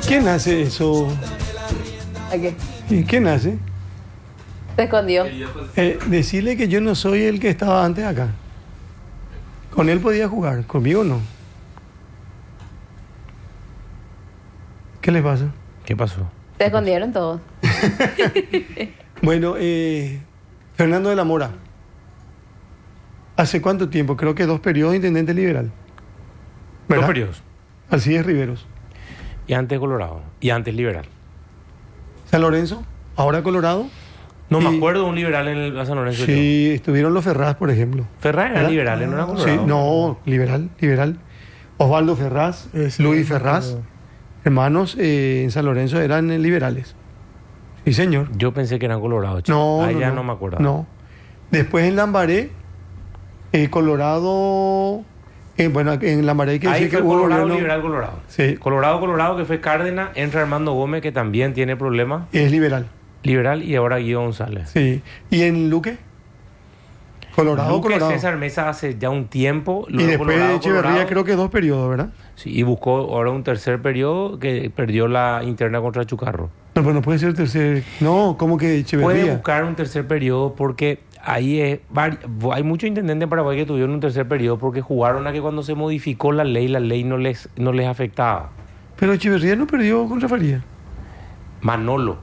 ¿Quién hace eso? ¿A qué? ¿Y quién hace? Se escondió. Decirle que yo no soy el que estaba antes acá. Con él podía jugar, conmigo no. ¿Qué les pasa? ¿Qué pasó? Se escondieron todos. Bueno, Fernando de la Mora. ¿Hace cuánto tiempo? Creo que 2 periodos de intendente liberal. ¿Verdad? 2 periodos. Alcides Riveros. Y antes Colorado. Y antes liberal. San Lorenzo, ahora Colorado. No me acuerdo de un liberal en el San Lorenzo. Sí, estuvieron los Ferraz, por ejemplo. Ferraz era ¿verdad? liberal, no era Colorado. Sí, no, liberal. Osvaldo Ferraz, Sí, Luis Ferraz, hermanos en San Lorenzo eran liberales. Sí, señor. Yo pensé que eran Colorado. Chico. No, Ya no me acuerdo. No. Después en Lambaré, Colorado, bueno, en Lambaré hay que Ahí decir fue que hubo Colorado, gobierno- liberal, Colorado. Sí, Colorado, que fue Cárdenas, entra Armando Gómez, que también tiene problemas, es liberal. liberal, y ahora Guido González. Sí. ¿Y en Luque? Colorado. César Mesa hace ya un tiempo. Y después de Echeverría Colorado, creo que 2 periodos, ¿verdad? sí, y buscó ahora un tercer periodo que perdió la interna contra Chucarro. No, pero no puede ser tercer. No, ¿cómo que Echeverría? Puede buscar un tercer periodo porque ahí hay muchos intendentes en Paraguay que tuvieron un tercer periodo porque jugaron a que cuando se modificó la ley no les afectaba. Pero Echeverría no perdió contra Faría. Manolo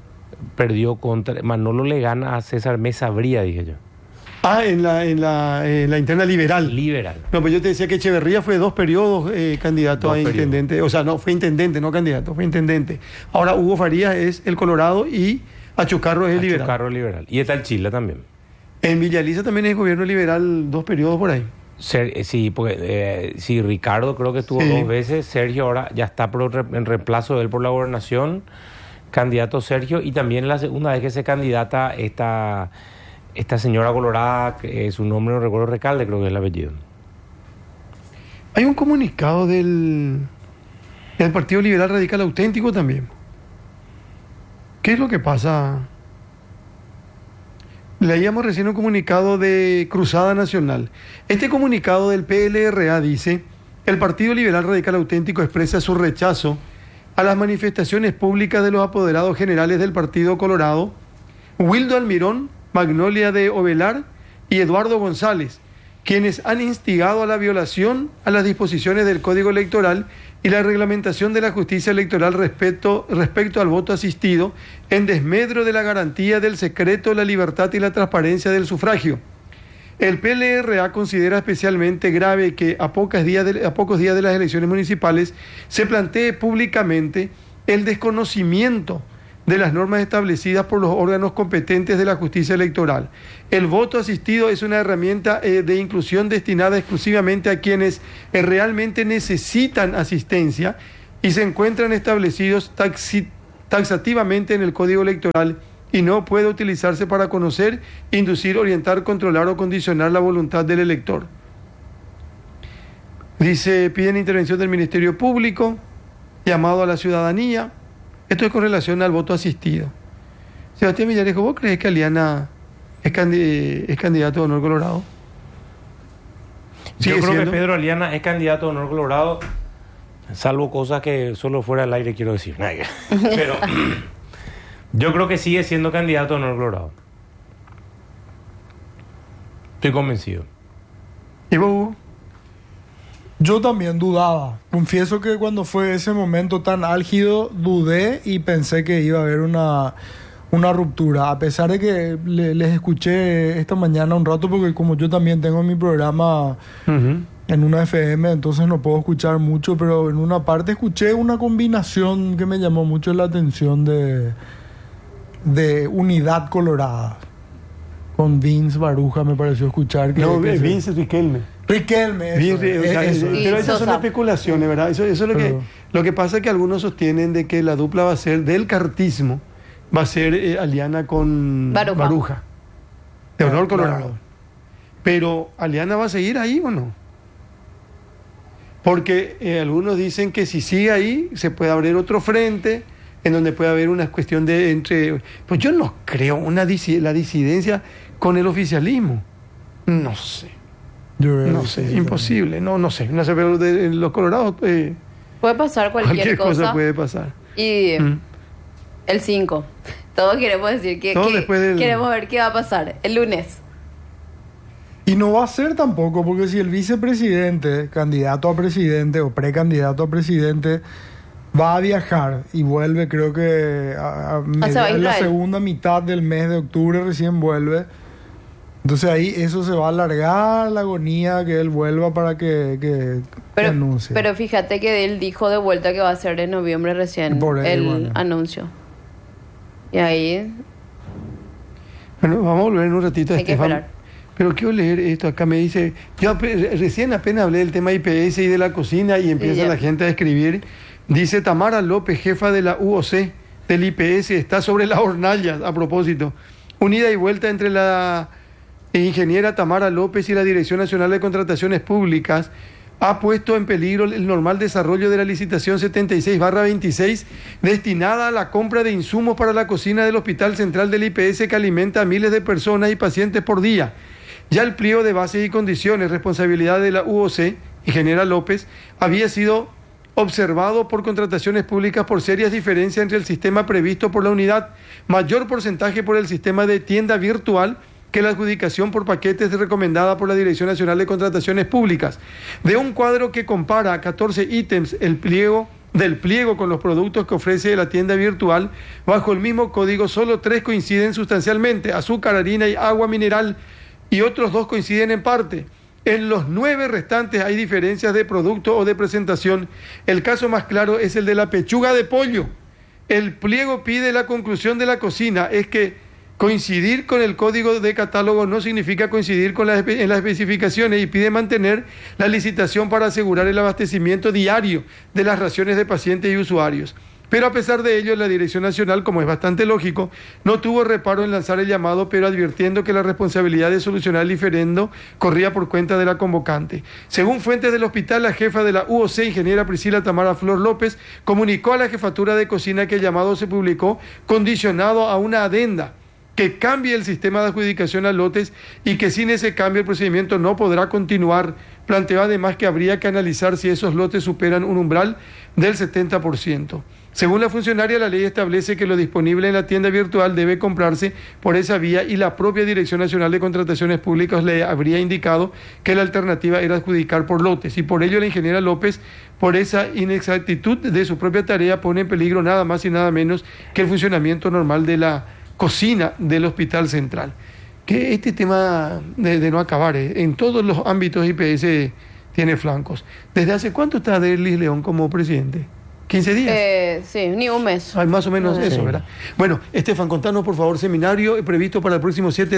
le gana a César Mesa Bría, dije yo. Ah, en la interna liberal. Liberal. No, pues yo te decía que Echeverría fue 2 periodos candidato 2 a intendente. O sea, no, fue intendente, no candidato, fue intendente. Ahora Hugo Farías es el Colorado y Achucarro es el liberal. Chucarro liberal. Y está el Chile también. En Villa Elisa también es gobierno liberal 2 periodos por ahí. Sí, porque sí, Ricardo creo que estuvo Sí. 2 veces. Sergio ahora ya está en reemplazo de él por la gobernación. Candidato Sergio. Y también la segunda vez que se candidata esta señora colorada, que su nombre no recuerdo, Recalde, creo que es el apellido. Hay un comunicado del Partido Liberal Radical Auténtico también. ¿Qué es lo que pasa? Leíamos recién un comunicado de Cruzada Nacional. Este comunicado del PLRA dice: el Partido Liberal Radical Auténtico expresa su rechazo a las manifestaciones públicas de los apoderados generales del Partido Colorado, Wildo Almirón, Magnolia de Ovelar y Eduardo González, quienes han instigado a la violación a las disposiciones del Código Electoral y la reglamentación de la justicia electoral respecto al voto asistido, en desmedro de la garantía del secreto, la libertad y la transparencia del sufragio. El PLRA considera especialmente grave que a pocos días de las elecciones municipales se plantee públicamente el desconocimiento de las normas establecidas por los órganos competentes de la justicia electoral. El voto asistido es una herramienta de inclusión destinada exclusivamente a quienes realmente necesitan asistencia y se encuentran establecidos taxativamente en el Código Electoral y no puede utilizarse para conocer, inducir, orientar, controlar o condicionar la voluntad del elector. Dice, piden intervención del Ministerio Público, llamado a la ciudadanía. Esto es con relación al voto asistido. Sebastián Villarejo, ¿vos crees que Aliana es candidato de honor Colorado? Yo creo siendo? que Pedro Aliana es candidato de honor Colorado, salvo cosas que solo fuera del aire quiero decir. Pero yo creo que sigue siendo candidato de honor Colorado. Estoy convencido. ¿Y vos, Hugo? Yo también dudaba. Confieso que cuando fue ese momento tan álgido, dudé y pensé que iba a haber una ruptura. A pesar de que les escuché esta mañana un rato, porque como yo también tengo mi programa en una FM, entonces no puedo escuchar mucho, pero en una parte escuché una combinación que me llamó mucho la atención de Unidad Colorada. Con Vince Baruja me pareció escuchar que... No, Vince Riquelme. Riquelme, eso, eso. Pero esas son especulaciones, ¿verdad? Eso es lo que pasa, es que algunos sostienen de que la dupla va a ser del cartismo, va a ser Aliana con Baruja, de honor Colorado. Claro. Pero ¿Aliana va a seguir ahí o no? Porque algunos dicen que si sigue ahí se puede abrir otro frente en donde puede haber una cuestión de entre... Pues yo no creo la disidencia con el oficialismo. No sé. No sé, imposible. No sé, pero de los colorados Puede pasar cualquier cosa. puede pasar. Y el 5. Todos queremos decir Todo después del... queremos ver qué va a pasar el lunes. Y no va a ser tampoco, porque si el vicepresidente, candidato a presidente o precandidato a presidente, va a viajar y vuelve, creo que se va a en la Israel. segunda mitad del mes de octubre recién vuelve. Entonces ahí eso se va a alargar la agonía que él vuelva para que anuncie. Pero fíjate que él dijo de vuelta que va a ser en noviembre recién Por ahí, el bueno. anuncio. Y ahí Bueno, vamos a volver en un ratito a hay que Estefan. esperar. Pero quiero leer esto. Acá me dice, recién apenas hablé del tema IPS y de la cocina y empieza ya. la gente a escribir. Dice Tamara López, jefa de la UOC del IPS, está sobre las hornallas, a propósito. Unida y vuelta entre la ingeniera Tamara López y la Dirección Nacional de Contrataciones Públicas ha puesto en peligro el normal desarrollo de la licitación 76/26 destinada a la compra de insumos para la cocina del Hospital Central del IPS que alimenta a miles de personas y pacientes por día. Ya el pliego de bases y condiciones, responsabilidad de la UOC, ingeniera López, había sido observado por contrataciones públicas por serias diferencias entre el sistema previsto por la unidad, mayor porcentaje por el sistema de tienda virtual que la adjudicación por paquetes recomendada por la Dirección Nacional de Contrataciones Públicas. De un cuadro que compara 14 ítems del pliego con los productos que ofrece la tienda virtual, bajo el mismo código solo 3 coinciden sustancialmente: azúcar, harina y agua mineral, y otros 2 coinciden en parte. En los 9 restantes hay diferencias de producto o de presentación. El caso más claro es el de la pechuga de pollo. El pliego pide la conclusión de la cocina, es que coincidir con el código de catálogo no significa coincidir con en las especificaciones, y pide mantener la licitación para asegurar el abastecimiento diario de las raciones de pacientes y usuarios. Pero a pesar de ello, la Dirección Nacional, como es bastante lógico, no tuvo reparo en lanzar el llamado, pero advirtiendo que la responsabilidad de solucionar el diferendo corría por cuenta de la convocante. Según fuentes del hospital, la jefa de la UOC, ingeniera Priscila Tamara Flor López, comunicó a la jefatura de cocina que el llamado se publicó condicionado a una adenda que cambie el sistema de adjudicación a lotes y que sin ese cambio el procedimiento no podrá continuar. Planteó además que habría que analizar si esos lotes superan un umbral del 70%. Según la funcionaria, la ley establece que lo disponible en la tienda virtual debe comprarse por esa vía, y la propia Dirección Nacional de Contrataciones Públicas le habría indicado que la alternativa era adjudicar por lotes, y por ello la ingeniera López, por esa inexactitud de su propia tarea, pone en peligro nada más y nada menos que el funcionamiento normal de la cocina del Hospital Central. Que este tema de no acabar, en todos los ámbitos IPS tiene flancos. ¿Desde hace cuánto está Derlis León como presidente? ¿15 días? Sí, ni un mes. Ay, más o menos Sí. eso, ¿verdad? Bueno, Estefan, contanos por favor, seminario previsto para el próximo 7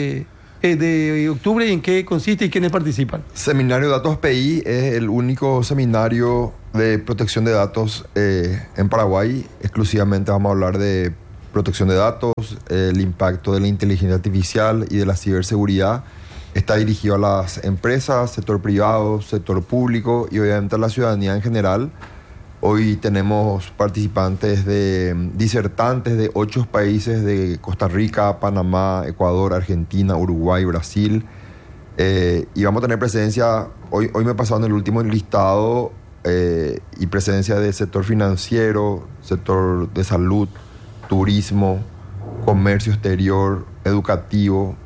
de octubre, ¿y en qué consiste y quiénes participan? Seminario Datos PI es el único seminario de protección de datos en Paraguay. Exclusivamente vamos a hablar de protección de datos, el impacto de la inteligencia artificial y de la ciberseguridad. Está dirigido a las empresas, sector privado, sector público y obviamente a la ciudadanía en general. Hoy tenemos participantes disertantes de 8 países, de Costa Rica, Panamá, Ecuador, Argentina, Uruguay, Brasil. Y vamos a tener presencia, hoy me pasaron el último listado, y presencia del sector financiero, sector de salud, turismo, comercio exterior, educativo,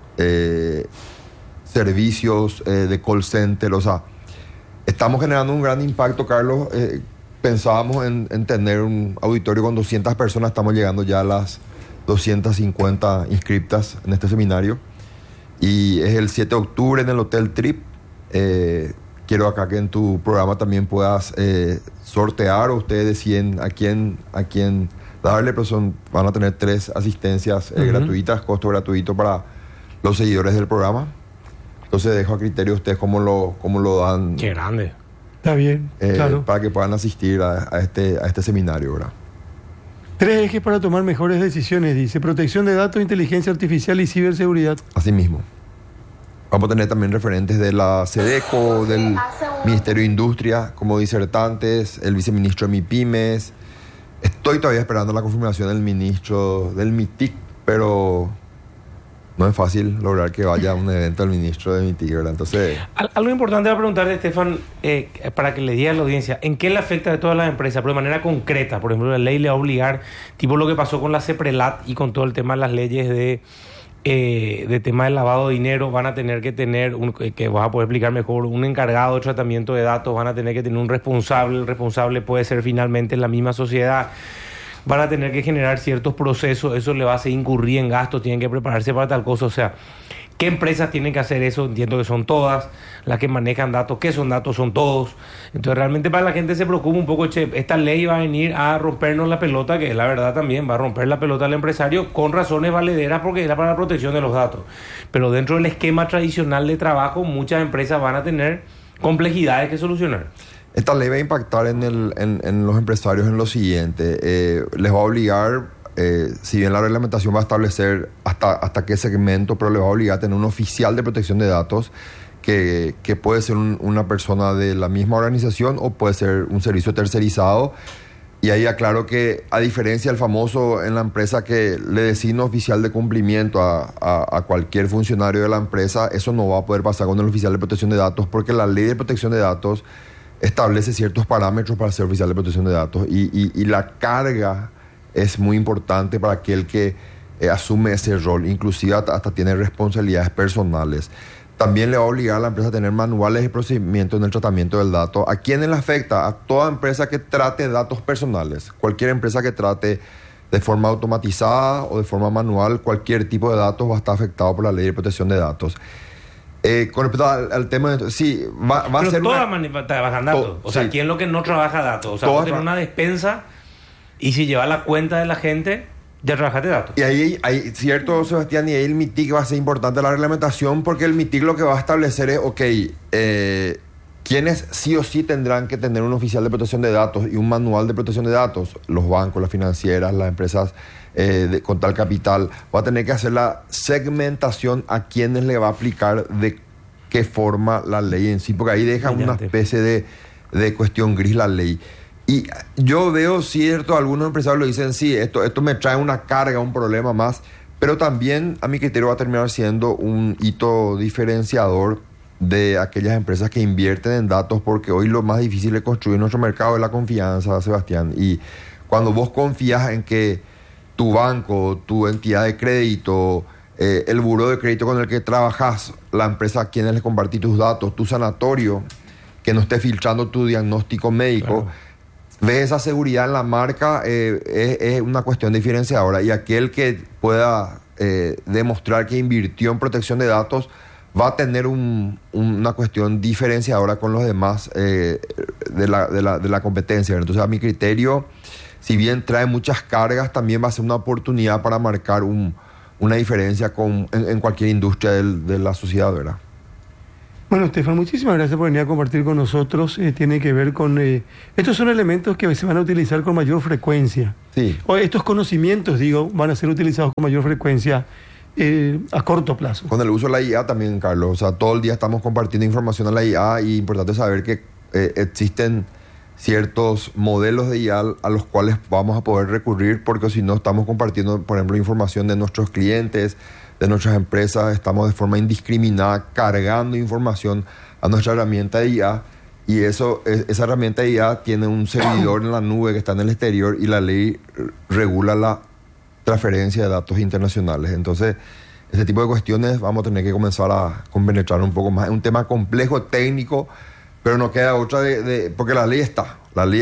servicios de call center. O sea, estamos generando un gran impacto, Carlos. Pensábamos en tener un auditorio con 200 personas, estamos llegando ya a las 250 inscriptas en este seminario. Y es el 7 de octubre en el Hotel Trip. Quiero acá que en tu programa también puedas sortear, o ustedes deciden a quién darle, pero van a tener 3 asistencias gratuitas, costo gratuito para los seguidores del programa. Entonces dejo a criterio de ustedes cómo lo dan. Qué grande. Está bien, claro. Para que puedan asistir a este seminario, ¿verdad? 3 ejes para tomar mejores decisiones, dice: protección de datos, inteligencia artificial y ciberseguridad. Así mismo. Vamos a tener también referentes de la SEDECO, del Ministerio de Industria como disertantes, el viceministro de MIPYMES. Estoy todavía esperando la confirmación del ministro del MITIC, pero no es fácil lograr que vaya a un evento el ministro de MITIC, ¿verdad? Entonces... Algo importante a preguntarle, Estefan, para que le diga a la audiencia, ¿en qué le afecta a todas las empresas? Pero de manera concreta, por ejemplo, la ley le va a obligar, tipo lo que pasó con la CEPRELAT y con todo el tema de las leyes de tema del lavado de dinero, van a tener que tener, que vas a poder explicar mejor, un encargado de tratamiento de datos, van a tener que tener un responsable, el responsable puede ser finalmente la misma sociedad, van a tener que generar ciertos procesos, eso le va a hacer incurrir en gastos, tienen que prepararse para tal cosa, o sea, ¿qué empresas tienen que hacer eso? Entiendo que son todas las que manejan datos. ¿Qué son datos? Son todos. Entonces realmente para la gente se preocupa un poco, che, esta ley va a venir a rompernos la pelota, que es la verdad también, va a romper la pelota al empresario con razones valederas porque era para la protección de los datos. Pero dentro del esquema tradicional de trabajo, muchas empresas van a tener complejidades que solucionar. Esta ley va a impactar en los empresarios en lo siguiente. Les va a obligar, si bien la reglamentación va a establecer hasta qué segmento, pero les va a obligar a tener un oficial de protección de datos que puede ser una persona de la misma organización o puede ser un servicio tercerizado. Y ahí aclaro que, a diferencia del famoso en la empresa que le designa oficial de cumplimiento a cualquier funcionario de la empresa, eso no va a poder pasar con el oficial de protección de datos porque la ley de protección de datos establece ciertos parámetros para ser oficial de protección de datos y la carga es muy importante para aquel que asume ese rol, inclusive hasta tiene responsabilidades personales. También le va a obligar a la empresa a tener manuales de procedimiento en el tratamiento del dato. ¿A quiénes le afecta? A toda empresa que trate datos personales. Cualquier empresa que trate de forma automatizada o de forma manual, cualquier tipo de datos va a estar afectado por la ley de protección de datos. Con respecto al tema de... Sí, va a ser todas trabajan datos. O sea, sí. ¿quién es lo que no trabaja datos? O sea, vos tenés una despensa y si llevas la cuenta de la gente, ya trabajaste datos. Y ahí, cierto, Sebastián, y ahí el MITIC va a ser importante la reglamentación porque el MITIC lo que va a establecer es, ¿quiénes sí o sí tendrán que tener un oficial de protección de datos y un manual de protección de datos? Los bancos, las financieras, las empresas con tal capital. Va a tener que hacer la segmentación a quienes le va a aplicar de qué forma la ley en sí, porque ahí deja una especie de cuestión gris la ley. Y yo veo cierto, algunos empresarios lo dicen, sí, esto me trae una carga, un problema más, pero también a mi criterio va a terminar siendo un hito diferenciador de aquellas empresas que invierten en datos, porque hoy lo más difícil de construir nuestro mercado es la confianza, Sebastián. Y cuando vos confías en que tu banco, tu entidad de crédito, el buró de crédito con el que trabajas, la empresa a quienes le compartís tus datos, tu sanatorio, que no esté filtrando tu diagnóstico médico, claro, ves esa seguridad en la marca, es una cuestión diferenciadora. Y aquel que pueda demostrar que invirtió en protección de datos va a tener una cuestión diferenciadora con los demás de la competencia. Entonces, a mi criterio, si bien trae muchas cargas, también va a ser una oportunidad para marcar una diferencia en cualquier industria de la sociedad, ¿verdad? Bueno, Estefan, muchísimas gracias por venir a compartir con nosotros. Tiene que ver con... estos son elementos que se van a utilizar con mayor frecuencia. Sí. O estos conocimientos, van a ser utilizados con mayor frecuencia a corto plazo. Con el uso de la IA también, Carlos. O sea, todo el día estamos compartiendo información a la IA y es importante saber que existen ciertos modelos de IA a los cuales vamos a poder recurrir, porque si no estamos compartiendo, por ejemplo, información de nuestros clientes, de nuestras empresas, estamos de forma indiscriminada cargando información a nuestra herramienta de IA, y esa herramienta de IA tiene un servidor en la nube que está en el exterior y la ley regula la transferencia de datos internacionales. Entonces, ese tipo de cuestiones vamos a tener que comenzar a compenetrar un poco más. Es un tema complejo, técnico, pero no queda otra porque la ley está,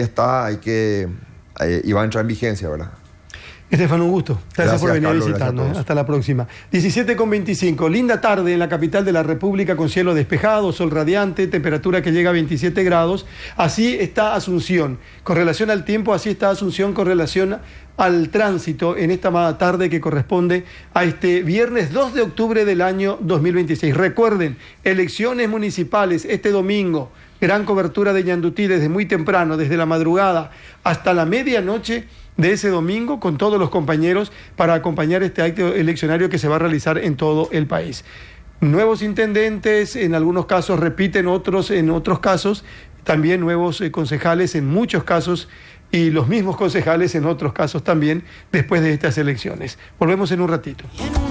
y va a entrar en vigencia, ¿verdad? Estefan, un gusto. Gracias por venir, Carlos, a visitarnos. Hasta la próxima. 17:25. Linda tarde en la capital de la República con cielo despejado, sol radiante, temperatura que llega a 27 grados. Así está Asunción. Con relación al tiempo, así está Asunción con relación al tránsito en esta tarde que corresponde a este viernes 2 de octubre del año 2026. Recuerden, elecciones municipales este domingo. Gran cobertura de Ñandutí desde muy temprano, desde la madrugada hasta la medianoche de ese domingo, con todos los compañeros para acompañar este acto eleccionario que se va a realizar en todo el país. Nuevos intendentes, en algunos casos repiten otros, en otros casos también nuevos concejales en muchos casos, y los mismos concejales en otros casos también después de estas elecciones. Volvemos en un ratito.